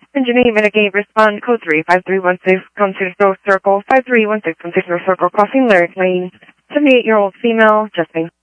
Engine mitigate respond code 35316 Consider Circle 5316 Consider Circle crossing Lyric Lane. 78-year-old female, Justin.